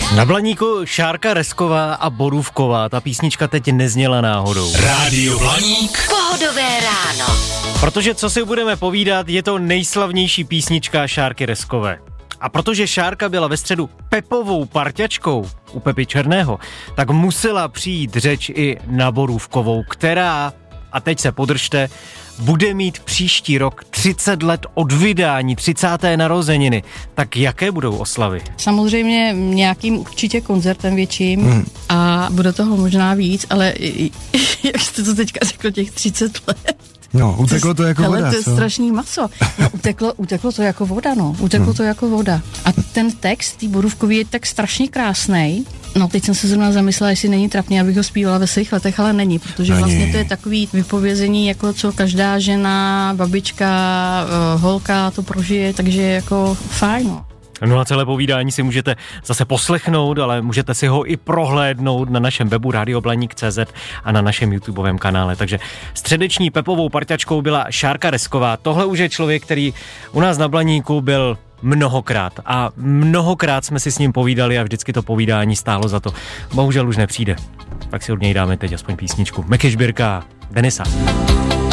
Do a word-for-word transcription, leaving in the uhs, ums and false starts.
Na Blaníku Šárka Resková a Borůvková, ta písnička teď nezněla náhodou. Rádio Blaník. Pohodové ráno. Protože co si budeme povídat, je to nejslavnější písnička Šárky Reskové. A protože Šárka byla ve středu Pepovou parťačkou u Pepy Černého, tak musela přijít řeč i na Borůvkovou, která, a teď se podržte, bude mít příští rok třicet let od vydání, třicáté narozeniny. Tak jaké budou oslavy? Samozřejmě nějakým určitě koncertem větším hmm. a bude toho možná víc, ale jak jste to teďka řekl, těch třicet let. No, uteklo to jako hele, voda, to je co? strašný maso. No, uteklo, uteklo to jako voda, no. Uteklo hmm. to jako voda. A ten text, tý Borůvkový je tak strašně krásnej. No, teď jsem se zrovna zamyslela, jestli není trapný, abych ho zpívala ve svých letech, ale není, protože Ani. vlastně to je takový vypovězení, jako co každá žena, babička, holka to prožije, takže jako fajn, no. No a celé povídání si můžete zase poslechnout, ale můžete si ho i prohlédnout na našem webu radio blaník tečka cé zet a na našem YouTubeovém kanále. Takže středeční Pepovou parťačkou byla Šárka Resková. Tohle už je člověk, který u nás na Blaníku byl mnohokrát a mnohokrát jsme si s ním povídali a vždycky to povídání stálo za to. Bohužel už nepřijde. Tak si od něj dáme teď aspoň písničku. Mekeš Birka, Denisa.